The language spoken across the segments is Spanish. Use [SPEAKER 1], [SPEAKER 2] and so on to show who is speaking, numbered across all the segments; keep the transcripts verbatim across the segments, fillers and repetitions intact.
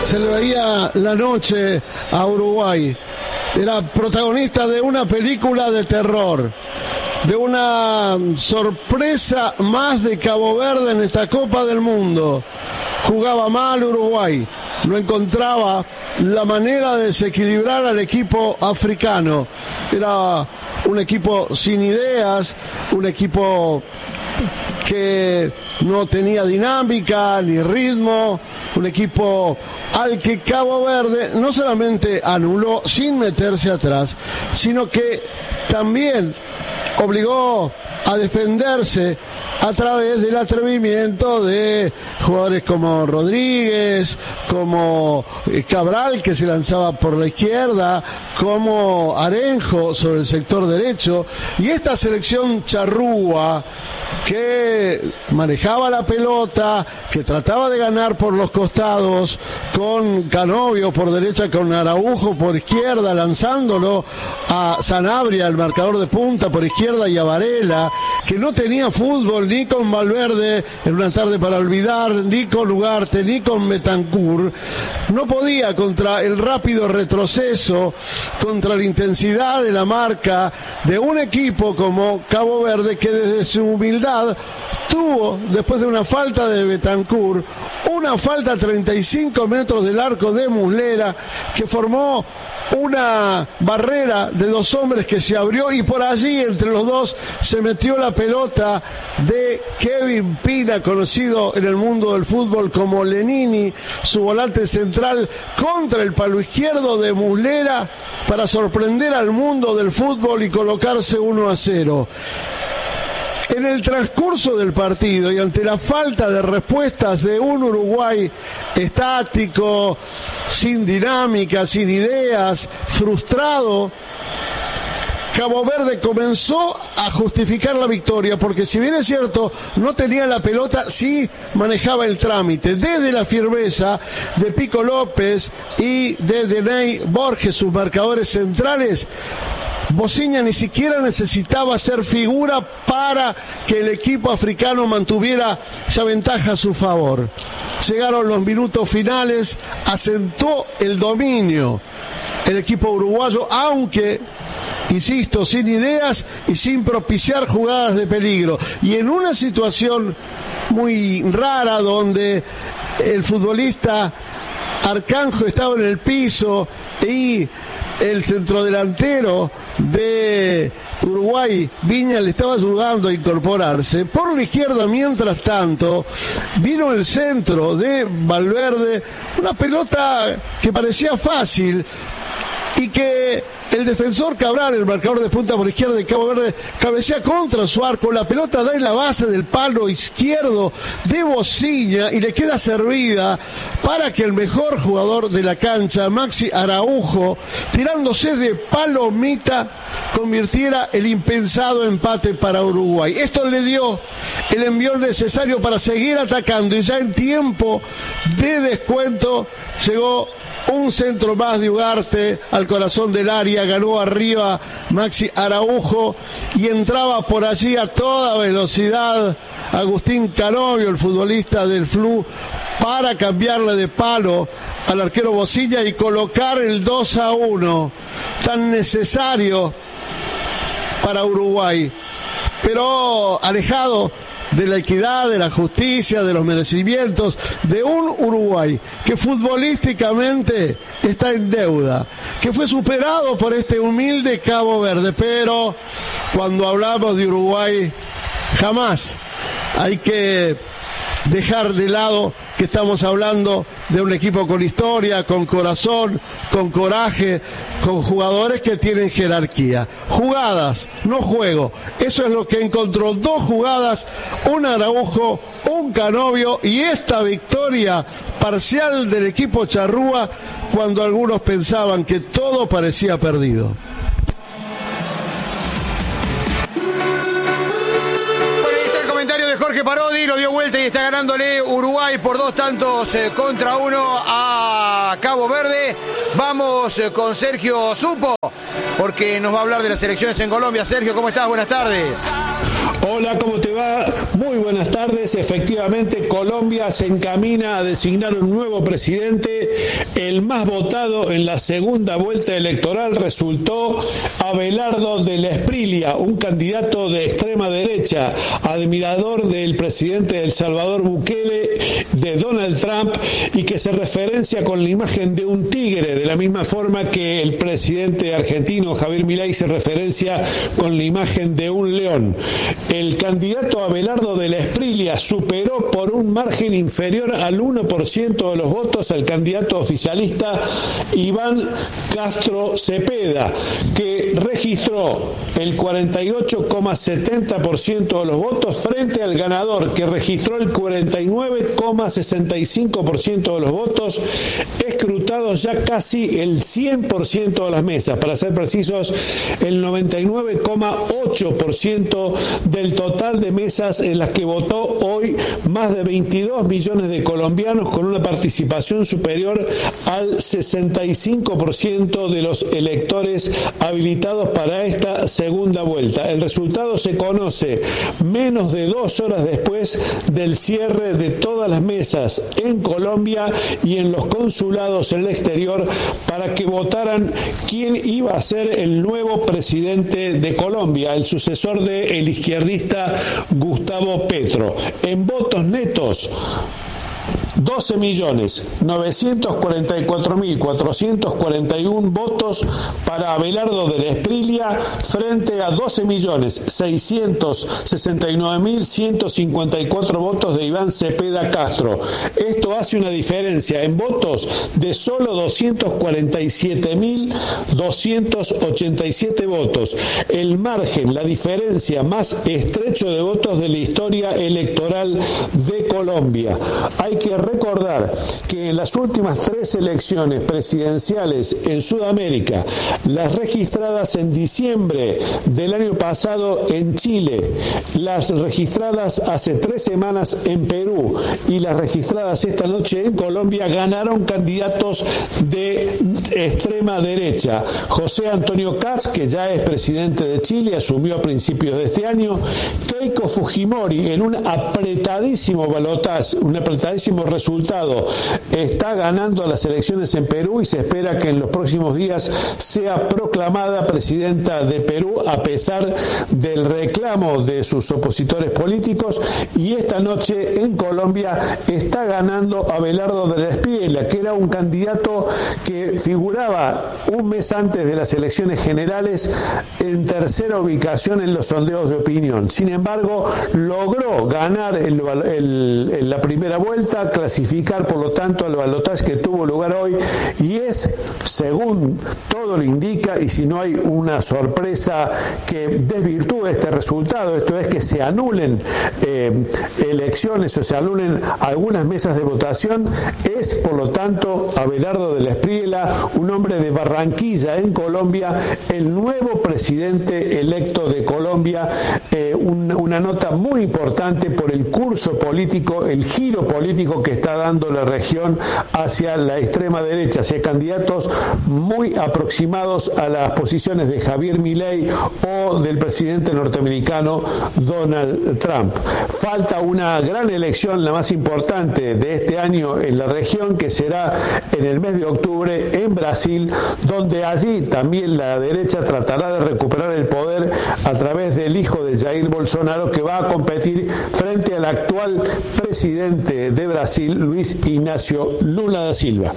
[SPEAKER 1] Se le veía la noche a Uruguay. Era protagonista de una película de terror, de una sorpresa más de Cabo Verde en esta Copa del Mundo. Jugaba mal Uruguay, no encontraba la manera de desequilibrar al equipo africano. Era un equipo sin ideas, un equipo que no tenía dinámica ni ritmo, un equipo al que Cabo Verde no solamente anuló sin meterse atrás, sino que también obligó a defenderse a través del atrevimiento de jugadores como Rodríguez, como Cabral, que se lanzaba por la izquierda, como Arenjo sobre el sector derecho, y esta selección charrúa que manejaba la pelota, que trataba de ganar por los costados, con Canovio por derecha, con Araujo por izquierda, lanzándolo a Sanabria, el marcador de punta por izquierda, y a Varela, que no tenía fútbol ni con Valverde en una tarde para olvidar, ni con Ugarte, ni con Betancur. No podía contra el rápido retroceso, contra la intensidad de la marca de un equipo como Cabo Verde, que desde su humildad tuvo, después de una falta de Betancur, una falta a treinta y cinco metros del arco de Muslera, que formó una barrera de dos hombres que se abrió, y por allí entre los dos se metió la pelota de Kevin Pina, conocido en el mundo del fútbol como Lenini, su volante central, contra el palo izquierdo de Muslera para sorprender al mundo del fútbol y colocarse uno a cero. En el transcurso del partido y ante la falta de respuestas de un Uruguay estático, sin dinámica, sin ideas, frustrado, Cabo Verde comenzó a justificar la victoria, porque si bien es cierto, no tenía la pelota, sí manejaba el trámite, desde la firmeza de Pico López y de Deney Borges, sus marcadores centrales. Bociña ni siquiera necesitaba ser figura para que el equipo africano mantuviera esa ventaja a su favor. Llegaron los minutos finales, asentó el dominio el equipo uruguayo, aunque, insisto, sin ideas y sin propiciar jugadas de peligro. Y en una situación muy rara donde el futbolista Arcanjo estaba en el piso y el centrodelantero de Uruguay, Viña, le estaba ayudando a incorporarse. Por la izquierda, mientras tanto, vino el centro de Valverde, una pelota que parecía fácil y que el defensor Cabral, el marcador de punta por izquierda de Cabo Verde, cabecea contra su arco. La pelota da en la base del palo izquierdo de Bociña y le queda servida para que el mejor jugador de la cancha, Maxi Araujo, tirándose de palomita, convirtiera el impensado empate para Uruguay. Esto le dio el envión necesario para seguir atacando, y ya en tiempo de descuento llegó un centro más de Ugarte al corazón del área, ganó arriba Maxi Araujo y entraba por allí a toda velocidad Agustín Canovio, el futbolista del F L U, para cambiarle de palo al arquero Bociña y colocar el dos a uno, tan necesario para Uruguay, pero alejado de la equidad, de la justicia, de los merecimientos de un Uruguay que futbolísticamente está en deuda, que fue superado por este humilde Cabo Verde. Pero cuando hablamos de Uruguay, jamás hay que dejar de lado que estamos hablando de un equipo con historia, con corazón, con coraje, con jugadores que tienen jerarquía. Jugadas, no juego. Eso es lo que encontró. Dos jugadas, un Araujo, un Canovio, y esta victoria parcial del equipo charrúa cuando algunos pensaban que todo parecía perdido.
[SPEAKER 2] Jorge Parodi lo dio vuelta y está ganándole Uruguay por dos tantos eh, contra uno a Cabo Verde. Vamos eh, con Sergio Supo, porque nos va a hablar de las elecciones en Colombia. Sergio, ¿cómo estás? Buenas tardes.
[SPEAKER 3] Hola, ¿cómo te va? Muy buenas tardes. Efectivamente, Colombia se encamina a designar un nuevo presidente. El más votado en la segunda vuelta electoral resultó Abelardo de la Esprilia, un candidato de extrema derecha, admirador del presidente de El Salvador Bukele, de Donald Trump, y que se referencia con la imagen de un tigre, de la misma forma que el presidente argentino Javier Milei se referencia con la imagen de un león. El candidato Abelardo de la Esprilia superó por un margen inferior al uno por ciento de los votos al candidato oficialista Iván Castro Cepeda, que registró el cuarenta y ocho coma setenta por ciento de los votos frente al ganador, que registró el cuarenta y nueve coma sesenta y cinco por ciento de los votos, escrutados ya casi el cien por ciento de las mesas, para ser precisos, el noventa y nueve coma ocho por ciento del total de mesas en las que votó hoy más de veintidós millones de colombianos, con una participación superior al sesenta y cinco por ciento de los electores habilitados para esta segunda vuelta. El resultado se conoce menos de dos horas después del cierre de todas las mesas en Colombia y en los consulados en el exterior para que votaran quién iba a ser el nuevo presidente de Colombia, el sucesor del izquierdista Gustavo Petro. En votos netos, doce millones novecientos cuarenta y cuatro mil cuatrocientos cuarenta y uno votos para Abelardo de la Esprilia frente a doce millones seiscientos sesenta y nueve mil ciento cincuenta y cuatro votos de Iván Cepeda Castro. Esto hace una diferencia en votos de solo doscientos cuarenta y siete mil doscientos ochenta y siete votos. El margen, la diferencia más estrecho de votos de la historia electoral de Colombia. Hay que recordar que en las últimas tres elecciones presidenciales en Sudamérica, las registradas en diciembre del año pasado en Chile, las registradas hace tres semanas en Perú y las registradas esta noche en Colombia, ganaron candidatos de extrema derecha. José Antonio Kast, que ya es presidente de Chile, asumió a principios de este año. Keiko Fujimori, en un apretadísimo balotaje, un apretadísimo resultado, está ganando las elecciones en Perú y se espera que en los próximos días sea proclamada presidenta de Perú, a pesar del reclamo de sus opositores políticos. Y esta noche en Colombia está ganando Abelardo de la Esprilia, que era un candidato que figuraba un mes antes de las elecciones generales en tercera ubicación en los sondeos de opinión. Sin embargo, logró ganar el, el, el, la primera vuelta, clasificar por lo tanto al balotaje que tuvo lugar hoy, y es, según todo lo indica, y si no hay una sorpresa que desvirtúe este resultado, esto es que se anulen eh, elecciones o se anulen algunas mesas de votación, es por lo tanto Abelardo de la Esprilia, un hombre de Barranquilla en Colombia, el nuevo presidente electo de Colombia. Eh, un, una nota muy importante por el curso político, el giro político que está dando la región hacia la extrema derecha, hacia candidatos muy aproximados a las posiciones de Javier Milei o del presidente norteamericano Donald Trump. Falta una gran elección, la más importante de este año en la región, que será en el mes de octubre en Brasil, donde allí también la derecha tratará de recuperar el poder a través del hijo de Jair Bolsonaro, que va a competir frente al actual presidente de Brasil, Luis Ignacio Lula da Silva.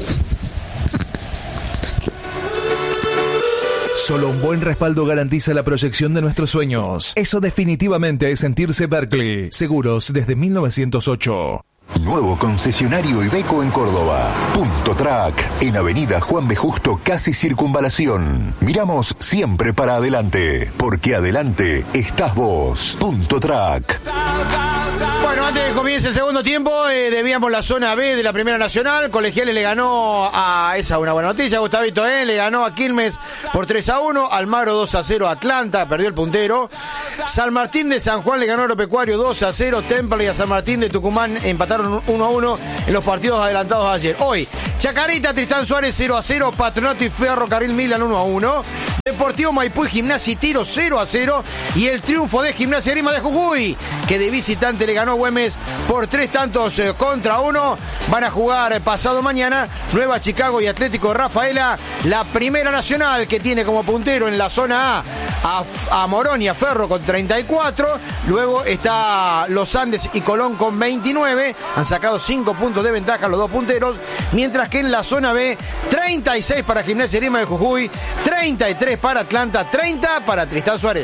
[SPEAKER 4] Solo un buen respaldo garantiza la proyección de nuestros sueños. Eso definitivamente es sentirse Berkeley. Seguros desde mil novecientos ocho.
[SPEAKER 5] Nuevo concesionario Iveco en Córdoba. Punto Track, en Avenida Juan B. Justo, casi Circunvalación. Miramos siempre para adelante, porque adelante estás vos. Punto Track.
[SPEAKER 2] Bueno, antes de que comience el segundo tiempo, eh, debíamos la zona B de la Primera Nacional. Colegiales le ganó a... Esa una buena noticia, Gustavito, eh, le ganó a Quilmes por tres a uno. Almagro dos a cero a Atlanta, perdió el puntero. San Martín de San Juan le ganó a Agropecuario dos a cero. Temple y a San Martín de Tucumán empataron terminaron uno a uno en los partidos adelantados ayer. Hoy, Chacarita, Tristán Suárez cero a cero, Patronato y Ferrocarril Milan uno a uno, Deportivo Maipú y Gimnasia y Tiro cero a cero, y el triunfo de Gimnasia Grima de Jujuy, que de visitante le ganó a Güemes por tres tantos eh, contra uno. Van a jugar eh, pasado mañana Nueva Chicago y Atlético de Rafaela, la primera nacional, que tiene como puntero en la zona A a, a Morón y a Ferro con treinta y cuatro, luego está Los Andes y Colón con veintinueve, han sacado cinco puntos de ventaja los dos punteros, mientras que en la zona B, treinta y seis para Gimnasia Grima de Jujuy, treinta y tres para Atlanta, treinta para Tristán Suárez.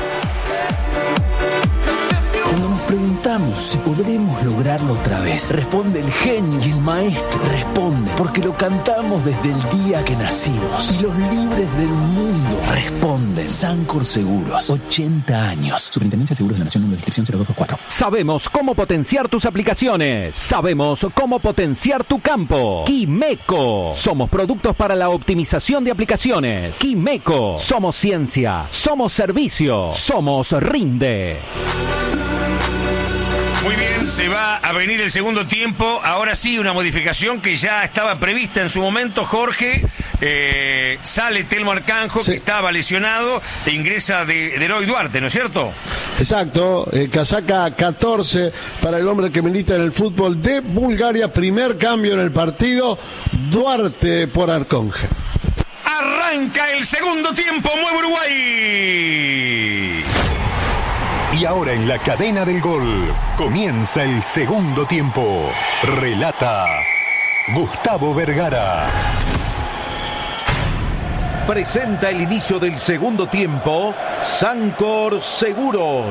[SPEAKER 6] Cuando nos preguntamos si podremos lograrlo otra vez, responde el genio y el maestro. Responde porque lo cantamos desde el día que nacimos. Y los libres del mundo responden. Sancor Seguros, ochenta años. Superintendencia de Seguros de la Nación, número de inscripción cero dos dos cuatro.
[SPEAKER 7] Sabemos cómo potenciar tus aplicaciones. Sabemos cómo potenciar tu campo. Quimeco. Somos productos para la optimización de aplicaciones. Quimeco. Somos ciencia. Somos servicio. Somos Rinde.
[SPEAKER 8] Muy bien, se va a venir el segundo tiempo. Ahora sí, una modificación que ya estaba prevista en su momento, Jorge. Eh, sale Telmo Arcanjo, sí, que estaba lesionado, e ingresa de, de Eloy Duarte, ¿no es cierto?
[SPEAKER 1] Exacto, eh, casaca catorce para el hombre que milita en el fútbol de Bulgaria. Primer cambio en el partido, Duarte por Arconge.
[SPEAKER 8] Arranca el segundo tiempo, mueve Uruguay.
[SPEAKER 5] Y ahora en la cadena del gol comienza el segundo tiempo. Relata Gustavo Vergara.
[SPEAKER 9] Presenta el inicio del segundo tiempo Sancor Seguros.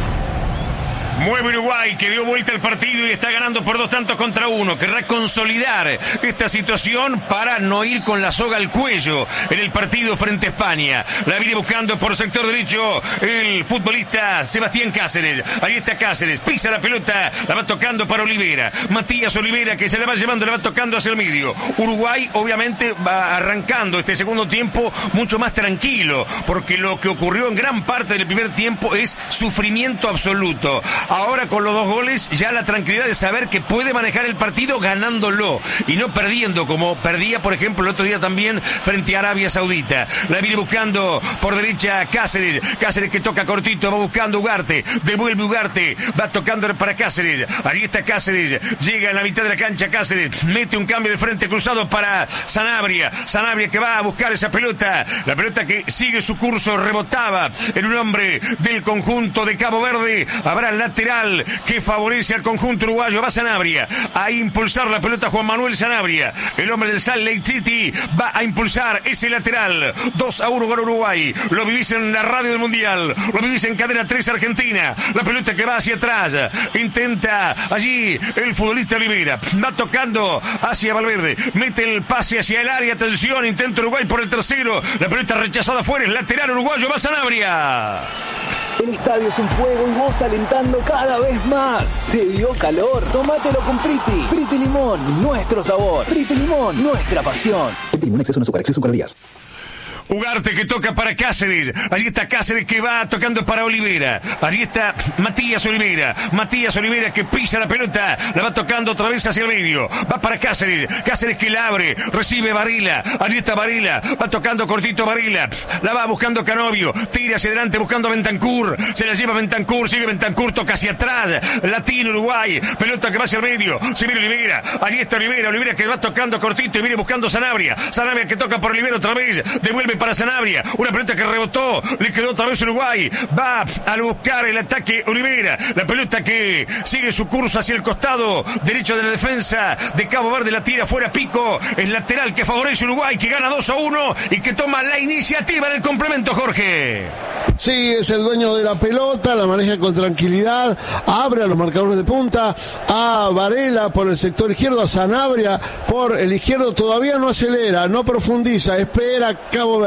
[SPEAKER 8] Mueve Uruguay, que dio vuelta al partido y está ganando por dos tantos contra uno. Querrá consolidar esta situación para no ir con la soga al cuello en el partido frente a España. La viene buscando por sector derecho el futbolista Sebastián Cáceres. Ahí está Cáceres, pisa la pelota, la va tocando para Olivera. Matías Olivera, que se la va llevando, la va tocando hacia el medio. Uruguay obviamente va arrancando este segundo tiempo mucho más tranquilo, porque lo que ocurrió en gran parte del primer tiempo es sufrimiento absoluto. Ahora con los dos goles ya la tranquilidad de saber que puede manejar el partido ganándolo y no perdiendo como perdía por ejemplo el otro día también frente a Arabia Saudita. La viene buscando por derecha Cáceres, Cáceres que toca cortito, va buscando Ugarte, devuelve Ugarte, va tocando para Cáceres, ahí está Cáceres, llega en la mitad de la cancha Cáceres, mete un cambio de frente cruzado para Sanabria, Sanabria que va a buscar esa pelota, la pelota que sigue su curso, rebotaba en un hombre del conjunto de Cabo Verde, habrá la lateral que favorece al conjunto uruguayo. Va Sanabria a impulsar la pelota. Juan Manuel Sanabria, el hombre del Salt Lake City, va a impulsar ese lateral. dos a uno gana Uruguay. Lo vivís en la radio del Mundial, lo vivís en Cadena tres Argentina. La pelota que va hacia atrás, intenta allí el futbolista Olivera, va tocando hacia Valverde, mete el pase hacia el área. Atención, intenta Uruguay por el tercero, la pelota rechazada afuera, el lateral uruguayo. Va Sanabria.
[SPEAKER 6] El estadio es un fuego y vos alentando cada vez más. ¿Te dio calor? Tómatelo con Priti. Priti Limón, nuestro sabor. Priti Limón, nuestra pasión. Priti Limón, exceso en azúcar, exceso en calorías.
[SPEAKER 8] Ugarte que toca para Cáceres. Allí está Cáceres que va tocando para Olivera. Allí está Matías Olivera. Matías Olivera que pisa la pelota. La va tocando otra vez hacia el medio. Va para Cáceres. Cáceres que la abre. Recibe Varela. Allí está Varela. Va tocando cortito Varela. La va buscando Canovio. Tira hacia adelante buscando a Bentancur. Se la lleva Bentancur. Sigue Bentancur. Toca hacia atrás. Latino Uruguay. Pelota que va hacia el medio. Se viene Olivera. Allí está Olivera. Olivera que va tocando cortito y viene buscando Sanabria. Sanabria que toca por Olivera otra vez. Devuelve para Sanabria, una pelota que rebotó, le quedó otra vez Uruguay, va a buscar el ataque Olivera, la pelota que sigue su curso hacia el costado derecho de la defensa de Cabo Verde, la tira fuera Pico, el lateral que favorece Uruguay, que gana dos a uno y que toma la iniciativa del complemento, Jorge.
[SPEAKER 1] Sí, es el dueño de la pelota, la maneja con tranquilidad, abre a los marcadores de punta, a Varela por el sector izquierdo, a Sanabria por el izquierdo, todavía no acelera, no profundiza, espera Cabo Verde.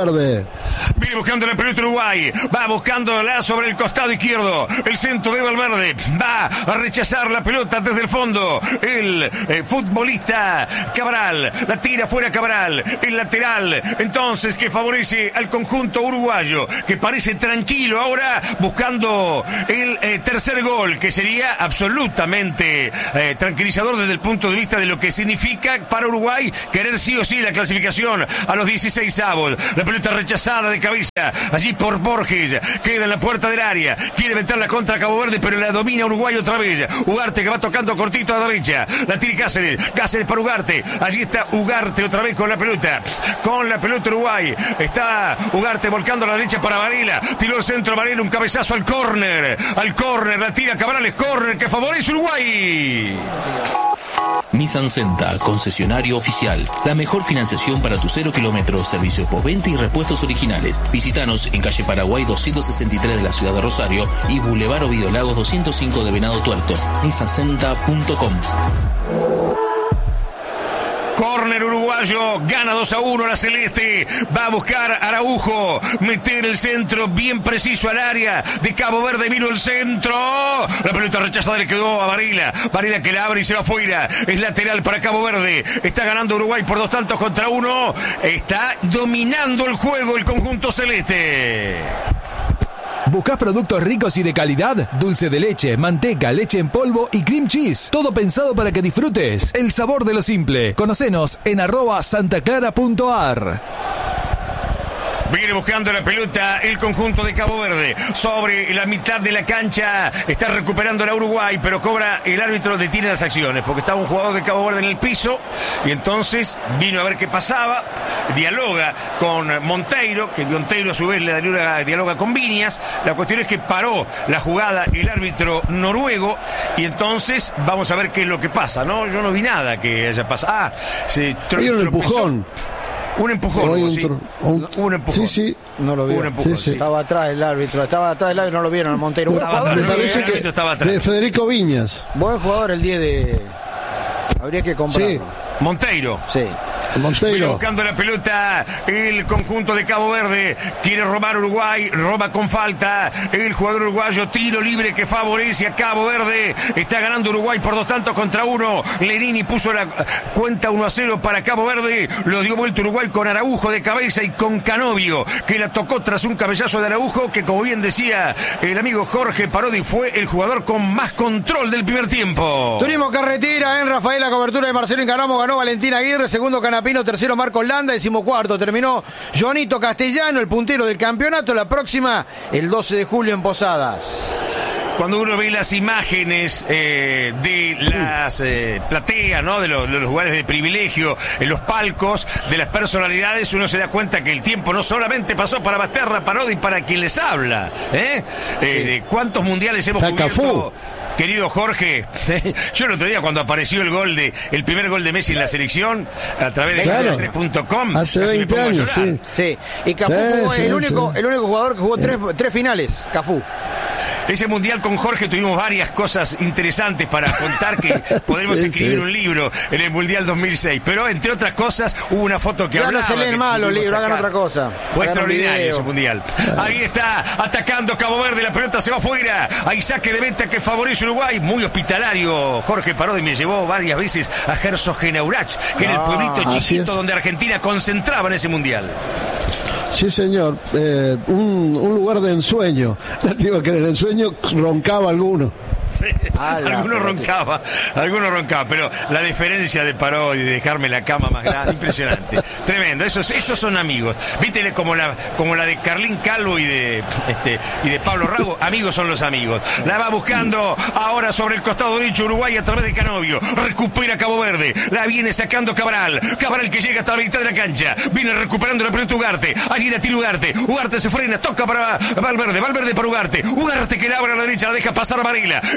[SPEAKER 1] Verde.
[SPEAKER 8] Viene buscando la pelota Uruguay. Va buscándola sobre el costado izquierdo. El centro de Valverde. Va a rechazar la pelota desde el fondo. El eh, futbolista Cabral. La tira fuera Cabral. El lateral. Entonces que favorece al conjunto uruguayo. Que parece tranquilo ahora buscando el eh, tercer gol. Que sería absolutamente eh, tranquilizador desde el punto de vista de lo que significa para Uruguay querer sí o sí la clasificación a los dieciséis avos. La pelota rechazada de cabeza allí por Borges, queda en la puerta del área, quiere meterla contra Cabo Verde, pero la domina Uruguay otra vez. Ugarte que va tocando cortito a la derecha, la tira Cáceres, Cáceres para Ugarte, allí está Ugarte otra vez con la pelota, con la pelota Uruguay, está Ugarte volcando a la derecha para Varela, tiró el centro Varela, un cabezazo al córner, al córner, la tira Cabrales, córner que favorece Uruguay.
[SPEAKER 10] Nissan Senta, concesionario oficial. La mejor financiación para tu cero kilómetros, servicio postventa y repuestos originales. Visítanos en calle Paraguay doscientos sesenta y tres de la ciudad de Rosario y Boulevard Ovidio Lagos doscientos cinco de Venado Tuerto. nissan senta punto com.
[SPEAKER 8] Córner uruguayo, gana dos a uno la Celeste, va a buscar Araujo, meter el centro bien preciso al área de Cabo Verde, vino el centro, la pelota rechazada le quedó a Varela, Varela que la abre y se va afuera, es lateral para Cabo Verde, está ganando Uruguay por dos tantos contra uno, está dominando el juego el conjunto celeste.
[SPEAKER 4] ¿Buscás productos ricos y de calidad? Dulce de leche, manteca, leche en polvo y cream cheese. Todo pensado para que disfrutes el sabor de lo simple. Conocenos en arroba santaclara.ar.
[SPEAKER 8] Viene buscando la pelota el conjunto de Cabo Verde. Sobre la mitad de la cancha está recuperando la Uruguay, pero cobra el árbitro, detiene las acciones, porque estaba un jugador de Cabo Verde en el piso y entonces vino a ver qué pasaba. Dialoga con Monteiro, que Monteiro a su vez le dialoga, dialoga con Viñas. La cuestión es que paró la jugada el árbitro noruego y entonces vamos a ver qué es lo que pasa, ¿no? Yo no vi nada que haya pasado. Ah, se
[SPEAKER 1] Hay un empujón.
[SPEAKER 8] Un empujón,
[SPEAKER 1] un,
[SPEAKER 8] sí.
[SPEAKER 1] un,
[SPEAKER 8] un empujón.
[SPEAKER 1] Sí, sí.
[SPEAKER 2] No lo vieron.
[SPEAKER 8] Un empujón,
[SPEAKER 2] sí, sí. Estaba atrás el árbitro, estaba atrás del árbitro, no lo vieron al Monteiro. Buen jugador,
[SPEAKER 1] me parece que
[SPEAKER 8] estaba atrás.
[SPEAKER 1] De Federico Viñas.
[SPEAKER 2] Buen jugador el diez de... Habría que comprarlo.
[SPEAKER 1] Sí.
[SPEAKER 8] Monteiro.
[SPEAKER 2] Sí.
[SPEAKER 1] Monteiro.
[SPEAKER 8] Viene buscando la pelota el conjunto de Cabo Verde, quiere robar Uruguay, roba con falta el jugador uruguayo, tiro libre que favorece a Cabo Verde, está ganando Uruguay por dos tantos contra uno. Lenini puso la cuenta uno a cero para Cabo Verde, lo dio vuelta Uruguay con Araujo de cabeza y con Canovio, que la tocó tras un cabezazo de Araujo, que como bien decía el amigo Jorge Parodi, fue el jugador con más control del primer tiempo.
[SPEAKER 2] Turismo Carretera en Rafael, la cobertura de Marcelo Incaramo, ganó Valentín Aguirre, segundo Canapino, tercero Marcos Landa, decimocuarto terminó Joanito Castellano, el puntero del campeonato. La próxima el doce de julio en Posadas.
[SPEAKER 8] Cuando uno ve las imágenes eh, de las eh, plateas, ¿no? De los, de los lugares de privilegio, en los palcos, de las personalidades, uno se da cuenta que el tiempo no solamente pasó para Basterra, Parodi, para quien les habla, ¿eh? eh de cuántos mundiales hemos cubierto. Querido Jorge, yo el otro día cuando apareció el gol de el primer gol de Messi en la selección a través de
[SPEAKER 1] claro,
[SPEAKER 8] tres punto com,
[SPEAKER 1] hace veinte años, sí.
[SPEAKER 2] Sí, y Cafú
[SPEAKER 1] sí,
[SPEAKER 2] jugó
[SPEAKER 1] sí,
[SPEAKER 2] el único
[SPEAKER 1] sí.
[SPEAKER 2] el único jugador que jugó tres, tres finales, Cafú.
[SPEAKER 8] Ese mundial con Jorge tuvimos varias cosas interesantes para contar que podemos sí, escribir sí. un libro en el mundial dos mil seis, pero entre otras cosas hubo una foto que
[SPEAKER 2] ya
[SPEAKER 8] hablaba.
[SPEAKER 2] Ya no se leen mal los libros, hagan otra cosa.
[SPEAKER 8] Fue extraordinario ese mundial. Ahí está atacando Cabo Verde, la pelota se va afuera, hay saque de meta que favorece Uruguay, muy hospitalario. Jorge Parodi me llevó varias veces a Herzogenaurach, que era el pueblito chiquito donde Argentina concentraba en ese mundial.
[SPEAKER 1] Sí, señor. Eh, un, un lugar de ensueño. Digo que en el ensueño roncaba alguno.
[SPEAKER 8] Sí, algunos roncaba, algunos roncaba, pero la diferencia de Parodi y de dejarme la cama más grande, impresionante, tremendo. Esos, esos son amigos. Viste como la, como la de Carlín Calvo y de este y de Pablo Rago, amigos son los amigos. La va buscando ahora sobre el costado derecho Uruguay a través de Canovio, recupera Cabo Verde, la viene sacando Cabral, Cabral que llega hasta la mitad de la cancha, viene recuperando la pelota Ugarte, allí la tira Ugarte, Ugarte se frena, toca para Valverde, Valverde para Ugarte, Ugarte que la abre a la derecha, la deja pasar a Varela.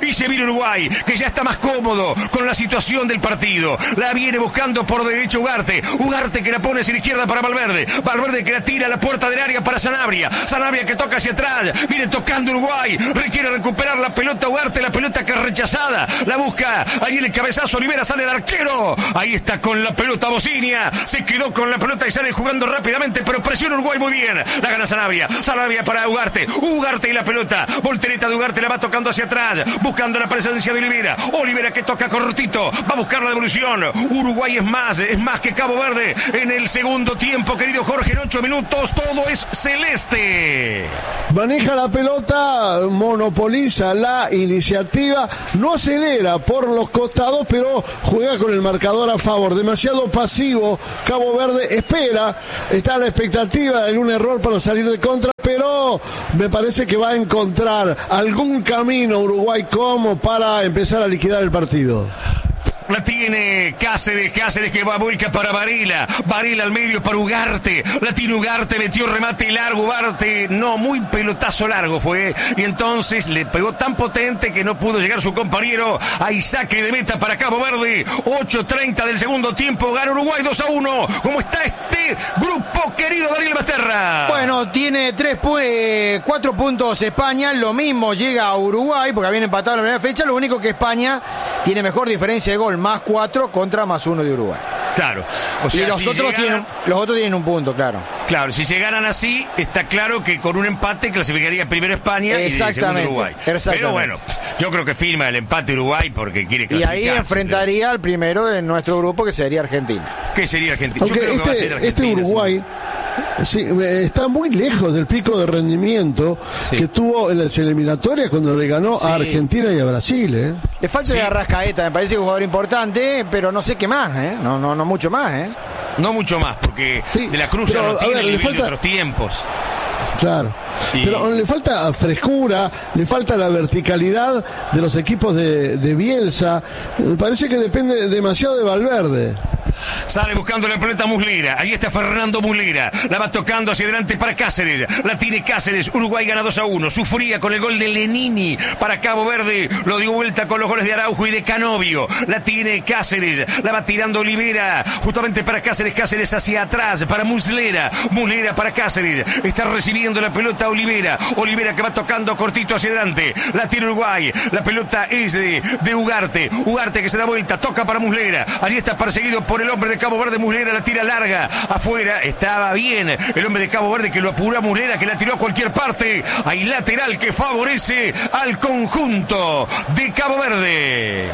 [SPEAKER 8] Y se viene Uruguay, que ya está más cómodo con la situación del partido. La viene buscando por derecha Ugarte. Ugarte que la pone hacia la izquierda para Valverde. Valverde que la tira a la puerta del área para Sanabria. Sanabria que toca hacia atrás. Viene tocando Uruguay. Requiere recuperar la pelota Ugarte. La pelota que es rechazada. La busca. Allí en el cabezazo. Olivera sale el arquero. Ahí está con la pelota Bocinia. Se quedó con la pelota y sale jugando rápidamente. Pero presiona Uruguay muy bien. La gana Sanabria. Sanabria para Ugarte. Ugarte y la pelota. Voltereta de Ugarte la va tocando hacia atrás. Buscando la presencia de Olivera. Olivera que toca cortito. Va a buscar la devolución. Uruguay es más. Es más que Cabo Verde en el segundo tiempo, querido Jorge. En ocho minutos todo es celeste.
[SPEAKER 1] Maneja la pelota, monopoliza la iniciativa, no acelera por los costados, pero juega con el marcador a favor. Demasiado pasivo Cabo Verde, espera, está a la expectativa de un error para salir de contra, pero me parece que va a encontrar algún camino Uruguay como para empezar a liquidar el partido.
[SPEAKER 8] La tiene Cáceres, Cáceres que va a vuelca para Varela, Varela al medio para Ugarte, la tiene Ugarte, metió remate largo, Ugarte, no, muy pelotazo largo fue, y entonces le pegó tan potente que no pudo llegar su compañero. Hay saque de meta para Cabo Verde, ocho treinta del segundo tiempo, gana Uruguay dos a uno. ¿Cómo está este grupo, querido Daniel Basterra?
[SPEAKER 2] Bueno, tiene tres pu- cuatro puntos España, lo mismo llega a Uruguay, porque habían empatado en la primera fecha, lo único que España tiene mejor diferencia de gol, más cuatro contra más uno de Uruguay.
[SPEAKER 8] Claro. O sea,
[SPEAKER 2] y los,
[SPEAKER 8] si
[SPEAKER 2] otros
[SPEAKER 8] llegaran...
[SPEAKER 2] tienen, los otros tienen un punto, claro.
[SPEAKER 8] Claro, si llegaran así, está claro que con un empate clasificaría primero España y segundo Uruguay.
[SPEAKER 2] Exactamente.
[SPEAKER 8] Pero bueno, yo creo que firma el empate Uruguay porque quiere clasificar.
[SPEAKER 2] Y ahí enfrentaría
[SPEAKER 8] pero...
[SPEAKER 2] al primero de nuestro grupo, que sería Argentina.
[SPEAKER 8] ¿Qué sería Argentina?
[SPEAKER 1] Aunque
[SPEAKER 8] yo creo
[SPEAKER 1] este,
[SPEAKER 8] que va a ser Argentina.
[SPEAKER 1] Este Uruguay... Sí, está muy lejos del pico de rendimiento sí. que tuvo en las eliminatorias cuando le ganó sí. a Argentina y a Brasil. ¿eh?
[SPEAKER 2] Le falta sí. de Arrascaeta, me parece que es un jugador importante, pero no sé qué más, ¿eh? no, no, no mucho más. ¿eh?
[SPEAKER 8] No mucho más, porque sí, de la Cruz ya no tiene ver, el nivel falta... de otros tiempos.
[SPEAKER 1] Claro, y... pero le falta frescura, le falta la verticalidad de los equipos de, de Bielsa. Me parece que depende demasiado de Valverde.
[SPEAKER 8] Sale buscando la pelota Muslera. Ahí está Fernando Muslera. La va tocando hacia adelante para Cáceres. La tiene Cáceres. Uruguay gana dos a uno. Sufría con el gol de Lenini para Cabo Verde. Lo dio vuelta con los goles de Araujo y de Canovio. La tiene Cáceres. La va tirando Olivera. Justamente para Cáceres. Cáceres hacia atrás para Muslera. Muslera para Cáceres. Está recibiendo la pelota Olivera. Olivera que va tocando cortito hacia adelante. La tiene Uruguay. La pelota es de, de Ugarte. Ugarte que se da vuelta. Toca para Muslera. Allí está perseguido por el hombre de Cabo Verde. Muslera la tira larga afuera, estaba bien el hombre de Cabo Verde que lo apuró a Muslera, que la tiró a cualquier parte. Hay lateral que favorece al conjunto de Cabo Verde.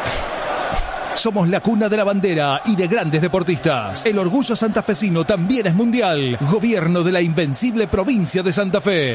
[SPEAKER 4] Somos la cuna de la bandera y de grandes deportistas. El orgullo santafesino también es mundial. Gobierno de la invencible provincia de Santa Fe.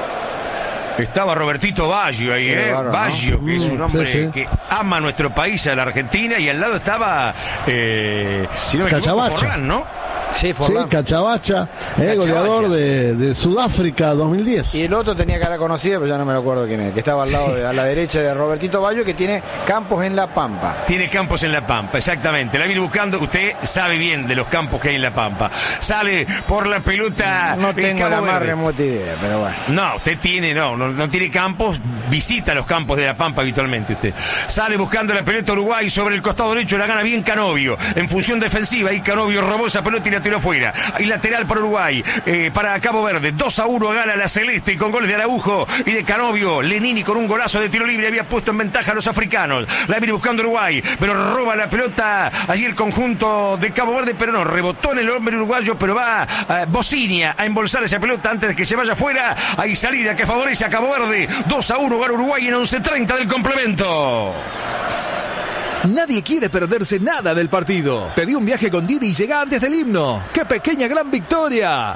[SPEAKER 8] Estaba Robertito Baggio ahí, ¿eh? Claro, Baggio, ¿no? Que es un hombre sí, sí. que ama nuestro país, a la Argentina, y al lado estaba, eh, si no me equivoco, Forlán, ¿no?
[SPEAKER 1] Sí, Forlán. Sí, Cachabacha, eh, goleador de, de Sudáfrica dos mil diez.
[SPEAKER 2] Y el otro tenía cara conocida, pero ya no me lo acuerdo quién es, que estaba al lado, de, a la derecha de Robertito Baggio, que tiene campos en La Pampa.
[SPEAKER 8] Tiene campos en La Pampa, exactamente. La viene buscando, usted sabe bien de los campos que hay en La Pampa. Sale por la pelota.
[SPEAKER 2] No tengo la más remota idea, pero bueno.
[SPEAKER 8] No, usted tiene, no, no, no tiene campos, visita los campos de La Pampa habitualmente usted. Sale buscando la pelota Uruguay sobre el costado derecho, la gana bien Canovio. En función defensiva, y Canovio robó esa pelota y la tiró afuera. Hay lateral para Uruguay, eh, para Cabo Verde. dos a uno gana la Celeste con goles de Araujo y de Canovio. Lenini con un golazo de tiro libre había puesto en ventaja a los africanos. La viene buscando Uruguay, pero roba la pelota allí el conjunto de Cabo Verde, pero no, rebotó en el hombre uruguayo, pero va eh, Bocinia a embolsar esa pelota antes de que se vaya afuera. Hay salida que favorece a Cabo Verde. dos a uno gana Uruguay en once treinta del complemento.
[SPEAKER 4] Nadie quiere perderse nada del partido. Pedí un viaje con Didi y llega antes del himno. ¡Qué pequeña gran victoria!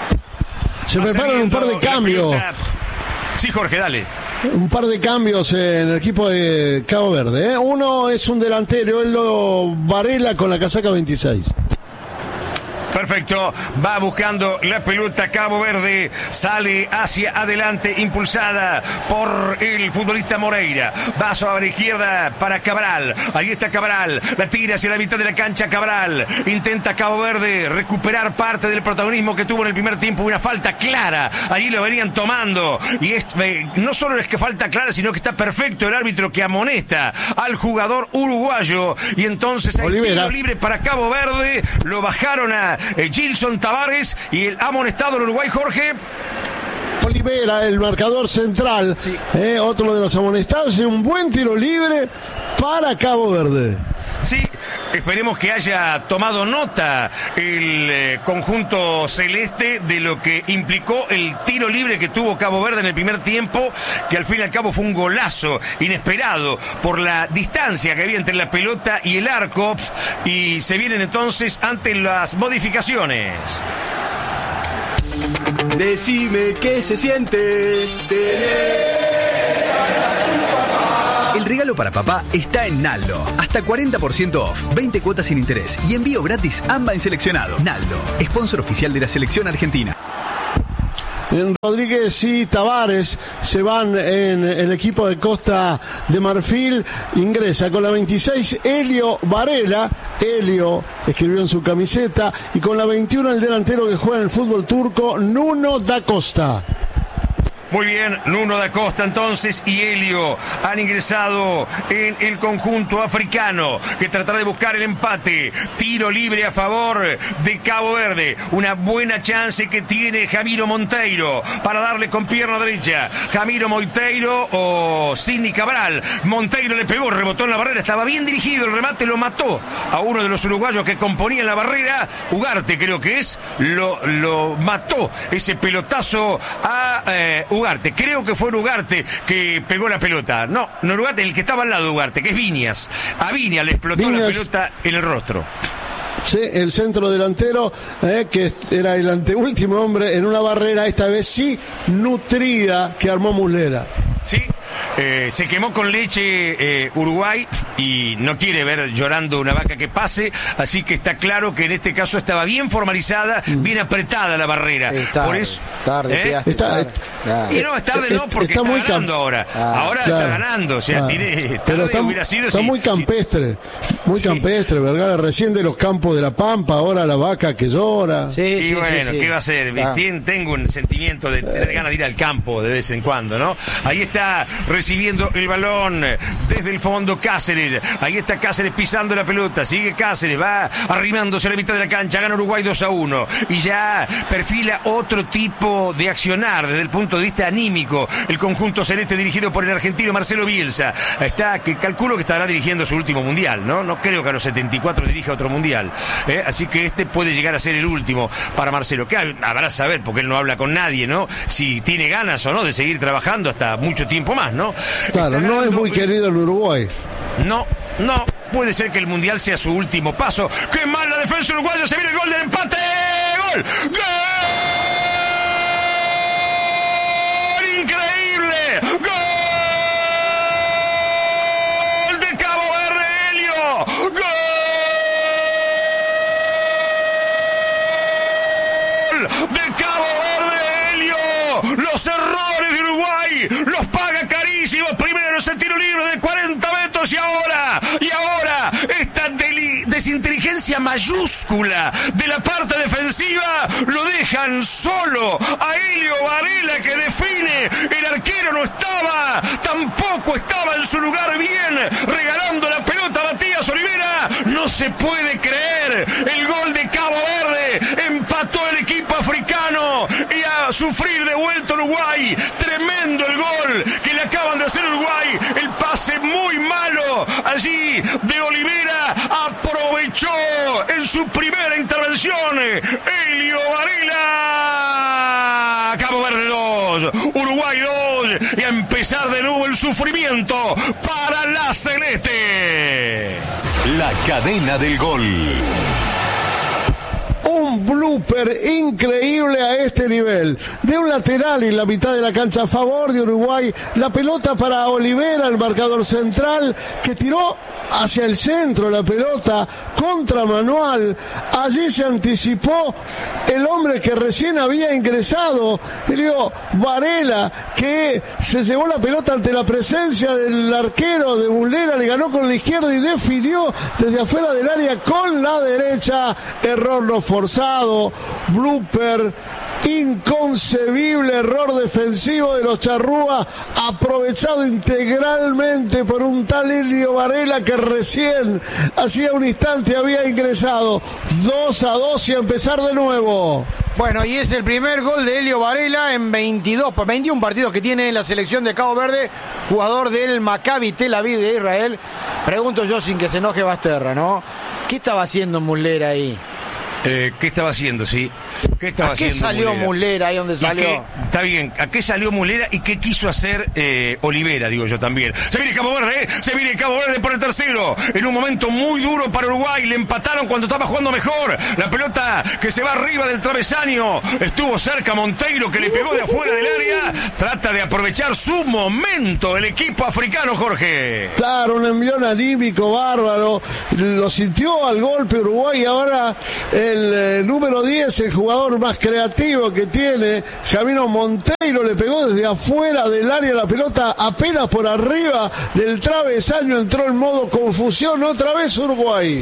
[SPEAKER 1] Se preparan un par de cambios.
[SPEAKER 8] Sí, Jorge, dale.
[SPEAKER 1] Un par de cambios en el equipo de Cabo Verde. ¿eh? Uno es un delantero, Elo Varela, con la casaca veintiséis.
[SPEAKER 8] Perfecto, va buscando la pelota Cabo Verde, sale hacia adelante, impulsada por el futbolista Moreira, va sobre la izquierda para Cabral, ahí está Cabral, la tira hacia la mitad de la cancha Cabral, intenta Cabo Verde recuperar parte del protagonismo que tuvo en el primer tiempo, una falta clara, allí lo venían tomando, y es, eh, no solo es que falta clara, sino que está perfecto el árbitro que amonesta al jugador uruguayo, y entonces hay tiro libre para Cabo Verde, lo bajaron a eh, Gilson Tavares y el amonestado el Uruguay, Jorge.
[SPEAKER 1] Olivera, el marcador central, sí. eh, otro de los amonestados, y un buen tiro libre para Cabo Verde.
[SPEAKER 8] Sí, esperemos que haya tomado nota el eh, conjunto celeste de lo que implicó el tiro libre que tuvo Cabo Verde en el primer tiempo, que al fin y al cabo fue un golazo inesperado por la distancia que había entre la pelota y el arco, y se vienen entonces ante las modificaciones.
[SPEAKER 11] Decime qué se siente tener. El regalo para papá está en Naldo. Hasta cuarenta por ciento off, veinte cuotas sin interés y envío gratis AMBA en seleccionado. Naldo, sponsor oficial de la selección argentina.
[SPEAKER 1] Rodríguez y Tavares se van en el equipo de Costa de Marfil. Ingresa con la veintiséis Elio Varela. Elio escribió en su camiseta. Y con la veintiuno el delantero que juega en el fútbol turco, Nuno da Costa.
[SPEAKER 8] Muy bien, Nuno da Costa entonces y Elio han ingresado en el conjunto africano que tratará de buscar el empate. Tiro libre a favor de Cabo Verde. Una buena chance que tiene Jamiro Monteiro para darle con pierna derecha. Jamiro Monteiro o Sidney Cabral. Monteiro le pegó, rebotó en la barrera. Estaba bien dirigido, el remate lo mató a uno de los uruguayos que componían la barrera. Ugarte creo que es, lo, lo mató ese pelotazo a eh, Ugarte, creo que fue Ugarte que pegó la pelota. No, no Ugarte, el que estaba al lado de Ugarte, que es Viñas. A Viñas le explotó Viñas, la pelota en el rostro.
[SPEAKER 1] Sí, el centro delantero, eh, que era el anteúltimo hombre en una barrera, esta vez sí nutrida, que armó Muslera.
[SPEAKER 8] Sí, eh, se quemó con leche eh, Uruguay y no quiere ver llorando una vaca que pase, así que está claro que en este caso estaba bien formalizada, mm. bien apretada la barrera.
[SPEAKER 2] Es tarde,
[SPEAKER 8] por eso,
[SPEAKER 2] tarde,
[SPEAKER 8] ¿eh?
[SPEAKER 1] está,
[SPEAKER 2] tarde.
[SPEAKER 1] Claro.
[SPEAKER 8] Y no, es tarde no, porque está, está muy ganando camp- ahora. Ah, ahora claro, está ganando, o sea, claro. tiene, tarde
[SPEAKER 1] Pero está,
[SPEAKER 8] hubiera sido
[SPEAKER 1] está
[SPEAKER 8] si,
[SPEAKER 1] muy campestre, si, muy sí. campestre, ¿verdad? Recién de los campos de la Pampa, ahora la vaca que llora.
[SPEAKER 8] Sí, y
[SPEAKER 2] sí,
[SPEAKER 8] bueno,
[SPEAKER 2] sí, sí.
[SPEAKER 8] ¿qué va a hacer?
[SPEAKER 2] Ah.
[SPEAKER 8] Tengo un sentimiento de tener ganas de ir al campo de vez en cuando, ¿no? Ahí está recibiendo el balón desde el fondo Cáceres. Ahí está Cáceres pisando la pelota. Sigue Cáceres, va arrimándose a la mitad de la cancha. Gana Uruguay dos a uno. Y ya perfila otro tipo de accionar desde el punto de vista anímico. El conjunto celeste dirigido por el argentino Marcelo Bielsa. Está, que calculo que estará dirigiendo su último mundial, ¿no? No creo que a los setenta y cuatro dirija otro mundial. ¿eh? Así que este puede llegar a ser el último para Marcelo. Que habrá saber, porque él no habla con nadie, ¿no? Si tiene ganas o no de seguir trabajando hasta mucho tiempo más, ¿no?
[SPEAKER 1] Claro, no es muy querido el Uruguay.
[SPEAKER 8] No, no, puede ser que el Mundial sea su último paso. ¡Qué mal la defensa uruguaya! ¡Se viene el gol del empate! ¡Gol! ¡Gol! ¡Increíble! ¡Gol de Cabo Verde, Helio! ¡Gol de Cabo Verde, Helio! Los errores de Uruguay los paga carísimos. Primero ese tiro libre de cuarenta metros y ahora, y ahora esta deli- desinteligencia mayúscula de la parte defensiva lo dejan solo a Elio Varela, que define. El arquero no estaba, tampoco estaba en su lugar bien, regalando la pelota a Matías Olivera. No se puede creer el gol de Cabo Verde. Empató el equipo africano y a sufrir de vuelta Uruguay. Tremendo el gol que le acaban de hacer Uruguay. El pase muy malo allí de Olivera. Aprovechó en su primera intervención Elio Varela. Cabo Verde dos, Uruguay dos, y a empezar de nuevo el sufrimiento para la celeste.
[SPEAKER 5] La cadena del gol.
[SPEAKER 1] Un blooper increíble a este nivel. De un lateral en la mitad de la cancha a favor de Uruguay. La pelota para Olivera, el marcador central, que tiró hacia el centro la pelota contra Manual. Allí se anticipó el hombre que recién había ingresado, Elio Varela, que se llevó la pelota ante la presencia del arquero de Muslera, le ganó con la izquierda y definió desde afuera del área con la derecha. Error no forzado, blooper, inconcebible error defensivo de los Charrúa, aprovechado integralmente por un tal Elio Varela que recién, hacía un instante, había ingresado. Dos a dos y a empezar de nuevo.
[SPEAKER 2] Bueno, y es el primer gol de Elio Varela en veintidós, veintiún partidos que tiene en la selección de Cabo Verde, jugador del Maccabi Tel Aviv de Israel. Pregunto yo sin que se enoje Basterra, ¿no? ¿Qué estaba haciendo Muslera ahí?
[SPEAKER 8] Eh, ¿Qué estaba haciendo, sí? ¿Qué estaba
[SPEAKER 2] ¿A qué
[SPEAKER 8] haciendo
[SPEAKER 2] salió
[SPEAKER 8] Muslera?
[SPEAKER 2] Muslera ahí donde salió?
[SPEAKER 8] Qué, está bien, ¿a qué salió Muslera y qué quiso hacer eh, Olivera, digo yo también? Se viene Cabo Verde, ¿eh? Se viene Cabo Verde por el tercero. En un momento muy duro para Uruguay, le empataron cuando estaba jugando mejor. La pelota que se va arriba del travesaño. Estuvo cerca Monteiro, que le pegó de afuera del área. Trata de aprovechar su momento el equipo africano, Jorge.
[SPEAKER 1] Claro, un envión anímico bárbaro. Lo sintió al golpe Uruguay y ahora el eh, número diez, el jugador más creativo que tiene, Jamino Monteiro, le pegó desde afuera del área la pelota apenas por arriba del travesaño, entró en modo confusión otra vez Uruguay.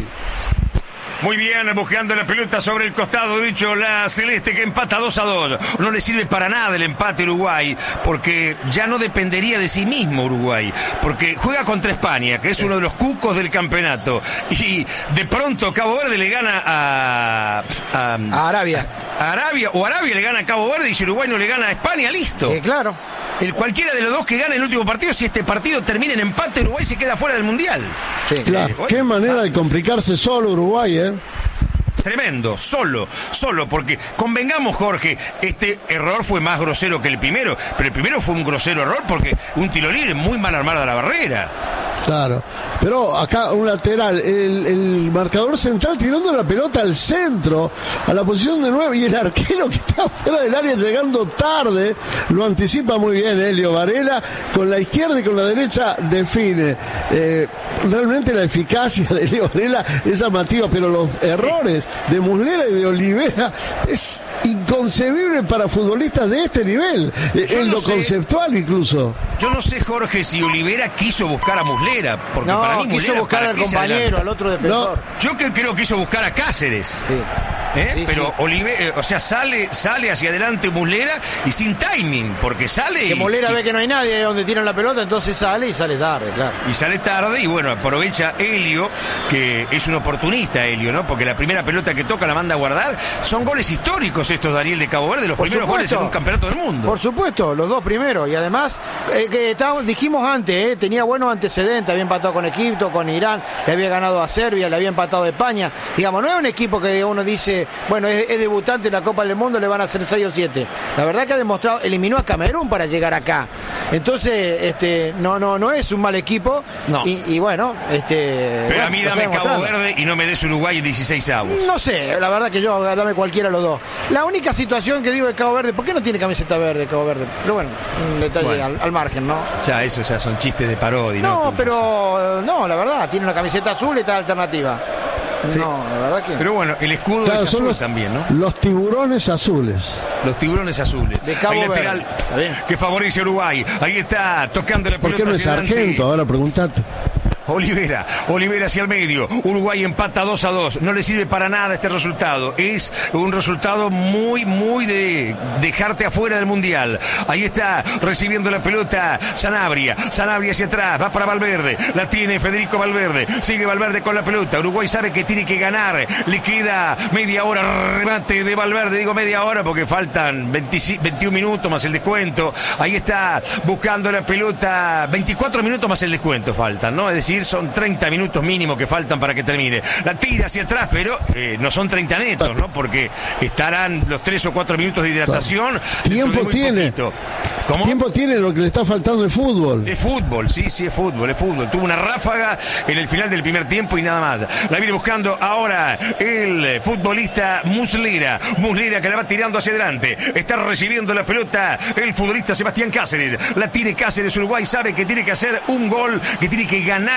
[SPEAKER 8] Muy bien, buscando la pelota sobre el costado, dicho la celeste, que empata dos a dos. No le sirve para nada el empate a Uruguay, porque ya no dependería de sí mismo Uruguay, porque juega contra España, que es uno de los cucos del campeonato, y de pronto Cabo Verde le gana a...
[SPEAKER 2] A, a Arabia.
[SPEAKER 8] A Arabia, o Arabia le gana a Cabo Verde, y si Uruguay no le gana a España, listo.
[SPEAKER 2] Eh, claro.
[SPEAKER 8] El cualquiera de los dos que gane el último partido, si este partido termina en empate, Uruguay se queda fuera del Mundial.
[SPEAKER 1] Sí, claro. Eh, Qué manera de complicarse solo Uruguay, ¿eh?
[SPEAKER 8] Tremendo, solo, solo, porque convengamos, Jorge, este error fue más grosero que el primero, pero el primero fue un grosero error porque un tiro libre muy mal armada la barrera.
[SPEAKER 1] Claro, pero acá un lateral, el, el marcador central tirando la pelota al centro, a la posición de nueve, y el arquero que está fuera del área llegando tarde, lo anticipa muy bien Elio Varela, con la izquierda y con la derecha define. Eh, realmente la eficacia de Elio Varela es llamativa, pero los sí. errores de Muslera y de Olivera es inconcebible para futbolistas de este nivel, eh, en
[SPEAKER 8] no
[SPEAKER 1] lo
[SPEAKER 8] sé,
[SPEAKER 1] conceptual incluso.
[SPEAKER 8] Yo no sé, Jorge, si Olivera quiso buscar a Muslera, porque
[SPEAKER 2] no,
[SPEAKER 8] para mí
[SPEAKER 2] quiso
[SPEAKER 8] Muslera,
[SPEAKER 2] buscar al compañero, al otro defensor.
[SPEAKER 8] No, yo que, creo que quiso buscar a Cáceres.
[SPEAKER 2] Sí.
[SPEAKER 8] ¿Eh?
[SPEAKER 2] Sí,
[SPEAKER 8] pero
[SPEAKER 2] sí.
[SPEAKER 8] Olivera, o sea, sale sale hacia adelante Muslera y sin timing, porque sale
[SPEAKER 2] que
[SPEAKER 8] y,
[SPEAKER 2] Muslera
[SPEAKER 8] y,
[SPEAKER 2] ve que no hay nadie donde tiran la pelota, entonces sale y sale tarde, claro.
[SPEAKER 8] Y sale tarde y bueno, aprovecha Elio, que es un oportunista Elio, ¿no? Porque la primera pelota que toca la manda a guardar. Son goles históricos estos, Daniel, de Cabo Verde, los
[SPEAKER 2] Por
[SPEAKER 8] primeros
[SPEAKER 2] supuesto.
[SPEAKER 8] goles en un campeonato del mundo.
[SPEAKER 2] Por supuesto, los dos primeros. Y además, eh, que estábamos, dijimos antes, eh, tenía buenos antecedentes, había empatado con Egipto, con Irán, le había ganado a Serbia, le había empatado a España. Digamos, no es un equipo que uno dice, bueno, es, es debutante en la Copa del Mundo, le van a hacer seis o siete. La verdad que ha demostrado, eliminó a Camerún para llegar acá. Entonces, este, no, no, no es un mal equipo.
[SPEAKER 8] No.
[SPEAKER 2] Y, y bueno, este.
[SPEAKER 8] Pero
[SPEAKER 2] bueno,
[SPEAKER 8] a mí dame Cabo
[SPEAKER 2] mostrando.
[SPEAKER 8] Verde y no me des Uruguay en dieciséis avos.
[SPEAKER 2] No sé, la verdad que yo, dame cualquiera de los dos. La única situación que digo de Cabo Verde, ¿por qué no tiene camiseta verde Cabo Verde? Pero bueno, un detalle
[SPEAKER 8] Bueno.
[SPEAKER 2] al, al margen, ¿no?
[SPEAKER 8] Ya, eso ya son chistes de parodia. No,
[SPEAKER 2] No, pero no, la verdad, tiene una camiseta azul y está alternativa.
[SPEAKER 8] Sí.
[SPEAKER 2] No, la verdad que.
[SPEAKER 8] Pero bueno, el escudo
[SPEAKER 1] Claro,
[SPEAKER 8] es
[SPEAKER 1] son
[SPEAKER 8] azul
[SPEAKER 1] los,
[SPEAKER 8] también, ¿no?
[SPEAKER 1] los tiburones azules.
[SPEAKER 8] Los tiburones azules.
[SPEAKER 2] De Cabo
[SPEAKER 8] Hay
[SPEAKER 2] Verde.
[SPEAKER 8] lateral
[SPEAKER 2] Está bien.
[SPEAKER 8] que favorece a Uruguay. Ahí está tocando la
[SPEAKER 1] ¿Por
[SPEAKER 8] pelota
[SPEAKER 1] qué no es
[SPEAKER 8] hacia adelante.
[SPEAKER 1] Sargento? Ahora preguntate.
[SPEAKER 8] Olivera, Olivera hacia el medio. Uruguay empata dos a dos. No le sirve para nada este resultado. Es un resultado muy, muy de dejarte afuera del Mundial. Ahí está recibiendo la pelota Sanabria. Sanabria hacia atrás, va para Valverde. La tiene Federico Valverde. Sigue Valverde con la pelota. Uruguay sabe que tiene que ganar. Le queda media hora. Remate de Valverde. Digo media hora porque faltan veintiún minutos más el descuento. Ahí está buscando la pelota. veinticuatro minutos más el descuento faltan, ¿no? Es decir, son treinta minutos mínimo que faltan para que termine. La tira hacia atrás, pero eh, no son treinta netos, ¿no? Porque estarán los tres o cuatro minutos de hidratación.
[SPEAKER 1] Tiempo tiene.
[SPEAKER 8] Poquito. ¿Cómo?
[SPEAKER 1] Tiempo tiene, lo que le está faltando de fútbol.
[SPEAKER 8] Es fútbol, sí, sí, es fútbol, es fútbol. Tuvo una ráfaga en el final del primer tiempo y nada más. La viene buscando ahora el futbolista Muslera. Muslera que la va tirando hacia adelante. Está recibiendo la pelota el futbolista Sebastián Cáceres. La tiene Cáceres. Uruguay sabe que tiene que hacer un gol, que tiene que ganar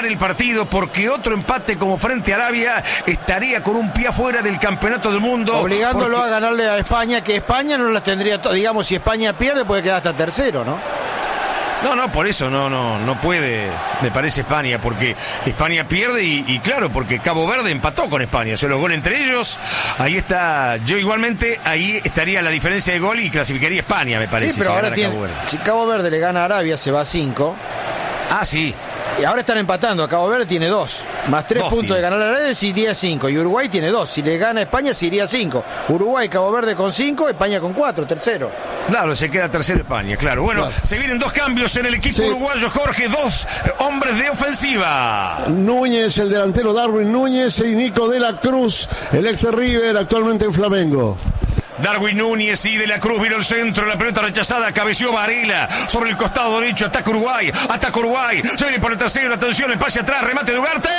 [SPEAKER 8] el partido porque otro empate como frente a Arabia estaría con un pie afuera del campeonato del mundo.
[SPEAKER 2] Obligándolo
[SPEAKER 8] porque...
[SPEAKER 2] a ganarle a España, que España no las tendría, to- digamos, si España pierde puede quedar hasta tercero, ¿no?
[SPEAKER 8] No, no, por eso no, no, no puede, me parece España, porque España pierde y, y claro, porque Cabo Verde empató con España, se los gol entre ellos, ahí está, yo igualmente, ahí estaría la diferencia de gol y clasificaría España, me parece.
[SPEAKER 2] Sí, pero
[SPEAKER 8] si
[SPEAKER 2] ahora
[SPEAKER 8] ganara
[SPEAKER 2] tiene,
[SPEAKER 8] Cabo Verde.
[SPEAKER 2] si Cabo Verde le gana a Arabia se va a cinco.
[SPEAKER 8] Ah, sí.
[SPEAKER 2] Y ahora están empatando, Cabo Verde tiene dos, más tres
[SPEAKER 8] Dos
[SPEAKER 2] puntos
[SPEAKER 8] tiene.
[SPEAKER 2] de ganar a Arabia se iría a cinco, y Uruguay tiene dos, si le gana a España se iría a cinco. Uruguay, Cabo Verde con cinco, España con cuatro, tercero.
[SPEAKER 8] Claro, se queda tercero España, claro. Bueno,
[SPEAKER 1] Claro.
[SPEAKER 8] se vienen dos cambios en el equipo
[SPEAKER 1] Sí.
[SPEAKER 8] uruguayo, Jorge, dos eh, hombres de ofensiva.
[SPEAKER 1] Núñez, el delantero Darwin Núñez y Nico de la Cruz, el ex de River, actualmente en Flamengo.
[SPEAKER 8] Darwin Núñez y De la Cruz vino al centro, la pelota rechazada, cabeció Varela sobre el costado derecho, ataca Uruguay, ataca Uruguay, se viene por el tercero, atención, el pase atrás, remate de Ugarte,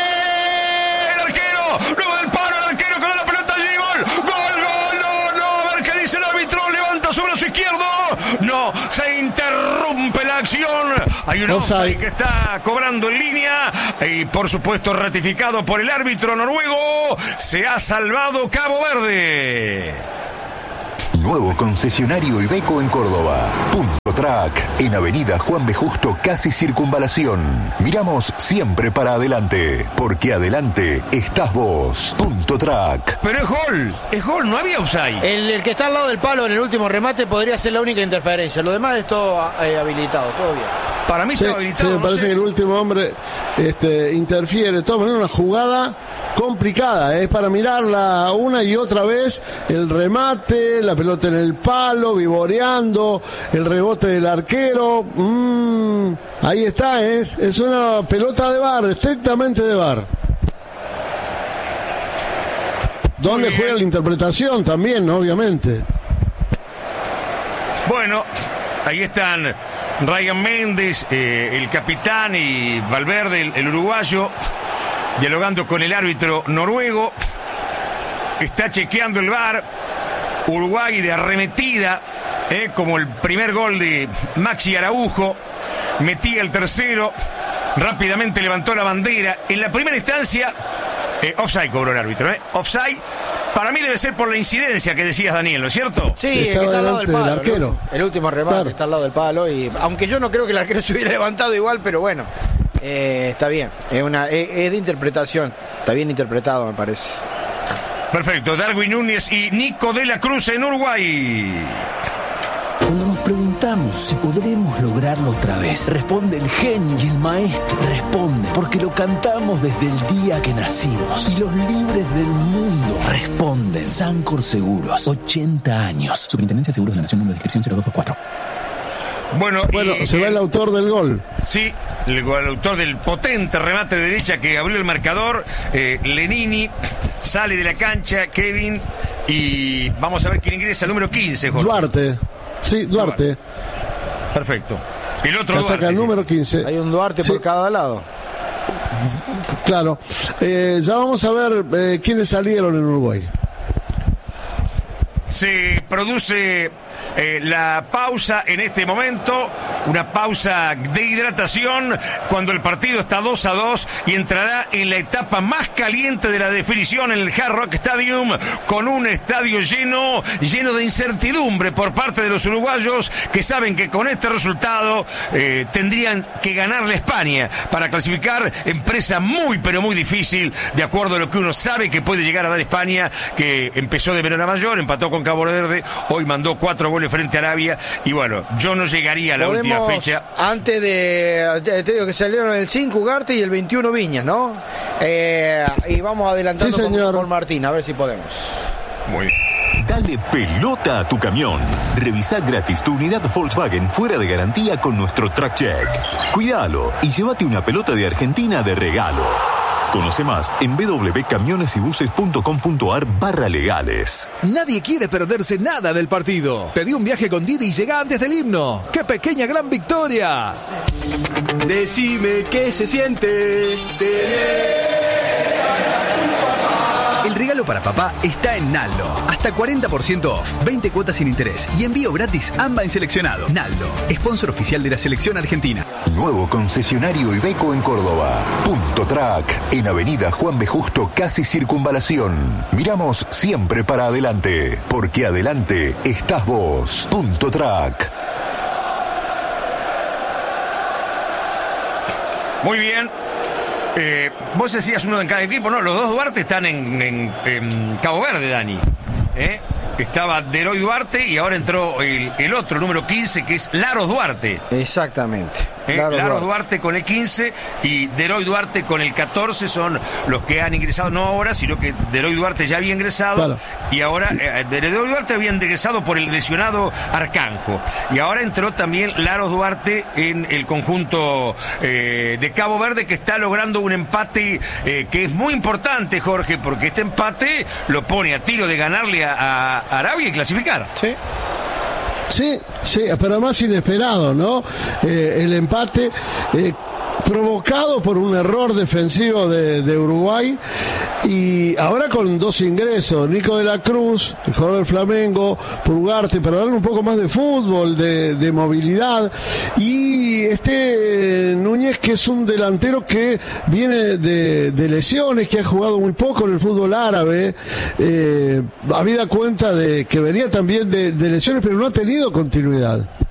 [SPEAKER 8] el arquero, luego del paro, el arquero con la pelota allí, gol, gol, gol, no, no, a ver qué dice el árbitro, levanta su brazo izquierdo, no, se interrumpe la acción, hay un
[SPEAKER 1] Offside.
[SPEAKER 8] offside que está cobrando en línea, y por supuesto ratificado por el árbitro noruego, se ha salvado Cabo Verde.
[SPEAKER 5] Nuevo concesionario Iveco en Córdoba. Punto Track, en Avenida Juan B. Justo, casi Circunvalación. Miramos siempre para adelante, porque adelante estás vos. Punto Track.
[SPEAKER 8] Pero es gol, es gol, no había offside.
[SPEAKER 2] El, el que está al lado del palo en el último remate podría ser la única interferencia, lo demás es todo eh, habilitado, todo bien.
[SPEAKER 8] Para mí
[SPEAKER 1] Sí,
[SPEAKER 8] estaba
[SPEAKER 1] sí,
[SPEAKER 8] habilitado.
[SPEAKER 1] me
[SPEAKER 8] no
[SPEAKER 1] parece
[SPEAKER 8] sé.
[SPEAKER 1] que el último hombre este, interfiere. De todas maneras, una jugada complicada. Es para mirarla una y otra vez. El remate, la pelota en el palo, vivoreando, el rebote del arquero. Mm, ahí está, es, es una pelota de bar, estrictamente de bar. ¿Dónde
[SPEAKER 8] Muy
[SPEAKER 1] juega
[SPEAKER 8] bien.
[SPEAKER 1] la interpretación también, ¿no? Obviamente?
[SPEAKER 8] Bueno, ahí están Ryan Méndez, eh, el capitán, y Valverde, el, el uruguayo, dialogando con el árbitro noruego. Está chequeando el V A R. Uruguay de arremetida, eh, como el primer gol de Maxi Araujo. Metía el tercero. Rápidamente levantó la bandera. En la primera instancia, eh, offside cobró el árbitro. Eh. Offside, para mí debe ser por la incidencia que decías, Daniel, ¿no es cierto?
[SPEAKER 2] Sí, el que
[SPEAKER 1] Estaba
[SPEAKER 2] está al lado del
[SPEAKER 1] delante del
[SPEAKER 2] palo.
[SPEAKER 1] arquero.
[SPEAKER 2] ¿no? El último remate
[SPEAKER 1] Claro.
[SPEAKER 2] está al lado del palo. Y aunque yo no creo que el arquero se hubiera levantado igual, pero bueno, eh, está bien. Es, una, es, es de interpretación. Está bien interpretado, me parece.
[SPEAKER 8] Perfecto, Darwin Núñez y Nico de la Cruz en Uruguay.
[SPEAKER 6] Cuando nos preguntamos si podremos lograrlo otra vez, responde el genio y el maestro. Responde porque lo cantamos desde el día que nacimos. Y los libres del mundo responden. Sancor Seguros, ochenta años. Superintendencia de Seguros de la Nación, número de inscripción cero dos dos cuatro.
[SPEAKER 8] Bueno,
[SPEAKER 1] Bueno,
[SPEAKER 8] y,
[SPEAKER 1] se va
[SPEAKER 8] eh,
[SPEAKER 1] el autor del gol.
[SPEAKER 8] Sí, el, el autor del potente remate de derecha que abrió el marcador, eh, Lenini, sale de la cancha, Kevin, y vamos a ver quién ingresa, el número quince, Jorge.
[SPEAKER 1] Duarte. Sí, Duarte.
[SPEAKER 8] Perfecto. El otro
[SPEAKER 1] La saca
[SPEAKER 8] Duarte,
[SPEAKER 1] el
[SPEAKER 8] sí.
[SPEAKER 1] número quince.
[SPEAKER 2] Hay un Duarte
[SPEAKER 1] Sí.
[SPEAKER 2] por cada lado.
[SPEAKER 1] Claro. Eh, ya vamos a ver eh, quiénes salieron en Uruguay.
[SPEAKER 8] Se produce eh, la pausa en este momento, una pausa de hidratación cuando el partido está dos a dos y entrará en la etapa más caliente de la definición en el Hard Rock Stadium, con un estadio lleno, lleno de incertidumbre por parte de los uruguayos, que saben que con este resultado eh, tendrían que ganarle a España para clasificar, empresa muy pero muy difícil, de acuerdo a lo que uno sabe que puede llegar a dar España, que empezó de menor a mayor, empató con Cabo Verde, hoy mandó cuatro goles frente a Arabia, y bueno, yo no llegaría a la
[SPEAKER 2] Podemos,
[SPEAKER 8] última fecha.
[SPEAKER 2] Antes de. Te te digo que salieron el cinco Ugarte y el veintiuno Viñas, ¿no? Eh, y vamos adelantando
[SPEAKER 1] Sí,
[SPEAKER 2] con,
[SPEAKER 1] señor.
[SPEAKER 2] con Martín, a ver si podemos.
[SPEAKER 8] Muy bien.
[SPEAKER 12] Dale pelota a tu camión. Revisa gratis tu unidad Volkswagen fuera de garantía con nuestro Track Check. Cuídalo y llévate una pelota de Argentina de regalo. Conoce más en w w w punto camiones y buses punto com punto a r barra legales.
[SPEAKER 4] Nadie quiere perderse nada del partido. Pedí un viaje con Didi y llega antes del himno. ¡Qué pequeña gran victoria!
[SPEAKER 13] Decime qué se siente tener. El
[SPEAKER 11] regalo para papá está en Naldo. Hasta cuarenta por ciento off, veinte cuotas sin interés y envío gratis AMBA en seleccionado. Naldo, sponsor oficial de la selección argentina.
[SPEAKER 5] Nuevo concesionario Iveco en Córdoba. Punto Track, en Avenida Juan B. Justo, casi Circunvalación. Miramos siempre para adelante, porque adelante estás vos. Punto Track.
[SPEAKER 8] Muy bien. Eh, vos decías uno en cada equipo, ¿no? Los dos Duarte están en, en, en Cabo Verde, Dani. ¿Eh? Estaba Deroy Duarte y ahora entró el, el otro, número quince, que es Laros Duarte.
[SPEAKER 2] Exactamente.
[SPEAKER 8] ¿Eh?
[SPEAKER 2] Laros,
[SPEAKER 8] Laros
[SPEAKER 2] Duarte.
[SPEAKER 8] Duarte con el quince y Deroy Duarte con el catorce son los que han ingresado, no ahora, sino que Deroy Duarte ya había ingresado. Claro. Y ahora, eh, Deroy Duarte había ingresado por el lesionado Arcanjo. Y ahora entró también Laros Duarte en el conjunto eh, de Cabo Verde, que está logrando un empate eh, que es muy importante, Jorge, porque este empate lo pone a tiro de ganarle a, a Arabia y clasificar.
[SPEAKER 2] Sí.
[SPEAKER 1] Sí, sí, pero además inesperado, ¿no? Eh, el empate eh, provocado por un error defensivo de, de Uruguay y ahora con dos ingresos, Nico de la Cruz, el jugador del Flamengo, Purgarte, para darle un poco más de fútbol, de, de movilidad, y este Núñez, que es un delantero que viene de, de lesiones, que ha jugado muy poco en el fútbol árabe, eh, habida cuenta de que venía también de, de lesiones, pero no ha tenido continuidad.